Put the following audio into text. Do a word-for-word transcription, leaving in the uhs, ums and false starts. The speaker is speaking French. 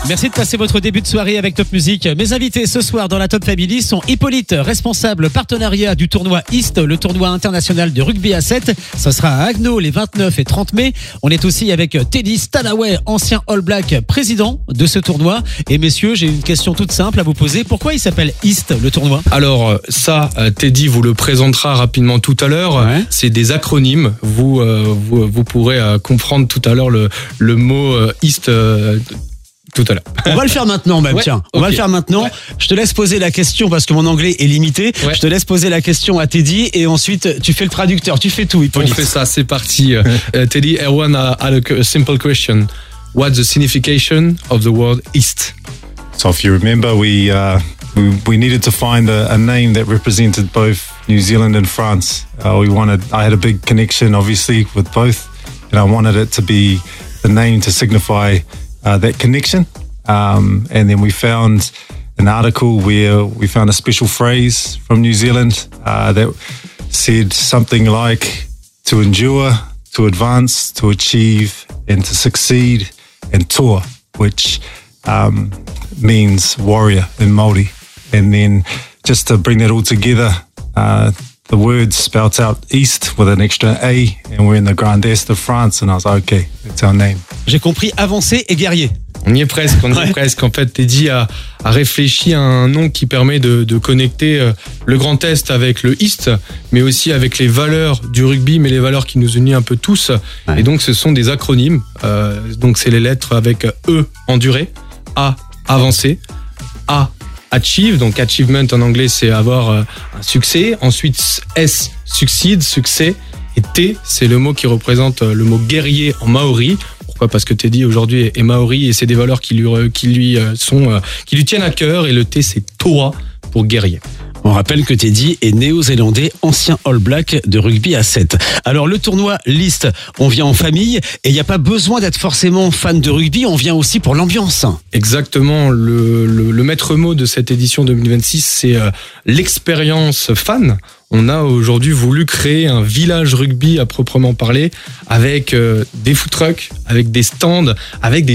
Merci de passer votre début de soirée avec Top Music. Mes invités ce soir dans la Top Family sont Hippolyte, responsable partenariat du tournoi East, le tournoi international de rugby à sept. Ce sera à Haguenau les vingt-neuf et trente mai. On est aussi avec Teddy Stanaway, ancien All Black, président de ce tournoi. Et messieurs, j'ai une question toute simple à vous poser. Pourquoi il s'appelle East, le tournoi ? Alors ça, Teddy vous le présentera rapidement tout à l'heure. Ouais. C'est des acronymes. Vous, euh, vous, vous pourrez euh, comprendre tout à l'heure le, le mot euh, East euh, tout à l'heure. On va le faire maintenant même, ouais, tiens. On okay. va le faire maintenant. Ouais. Je te laisse poser la question parce que mon anglais est limité. Ouais. Je te laisse poser la question à Teddy et ensuite tu fais le traducteur. Tu fais tout, Hippolyte. On fait ça, c'est parti. uh, Teddy, Erwan a, a a simple question. What's the signification of the word East? So if you remember, we uh, we, we needed to find a, a name that represented both New Zealand and France. Uh, we wanted. I had a big connection, obviously, with both, and I wanted it to be the name to signify uh, that connection. Um, and then we found an article where we found a special phrase from New Zealand uh, that said something like to endure, to advance, to achieve, and to succeed, and toa, which um, means warrior in Māori. And then just to bring that all together, uh, the word spelt out East with an extra A, and we're in the Grand Est of France, and I was like, okay, that's our name. J'ai compris, avancé et guerrier. On y est presque, on y ouais. est presque. En fait, Teddy a, a réfléchi à un nom qui permet de, de connecter le Grand Est avec le East, mais aussi avec les valeurs du rugby, mais les valeurs qui nous unissent un peu tous. Ouais. Et donc, ce sont des acronymes. Euh, donc, c'est les lettres avec E, endurer, A, avancer, A, achieve. Donc, achievement en anglais, c'est avoir un succès. Ensuite, S, succeed, succès. Et T, c'est le mot qui représente le mot guerrier en maori. Pourquoi ? Parce que Teddy aujourd'hui est maori et c'est des valeurs qui lui, qui lui sont, qui lui tiennent à cœur. Et le T, c'est toa pour guerrier. On rappelle que Teddy est néo-zélandais, ancien All Black de rugby à sept. Alors le tournoi List, on vient en famille et il n'y a pas besoin d'être forcément fan de rugby, on vient aussi pour l'ambiance. Exactement, le, le, le maître mot de cette édition deux mille vingt-six, c'est euh, l'expérience fan. On a aujourd'hui voulu créer un village rugby à proprement parler avec euh, des food trucks, avec des stands, avec des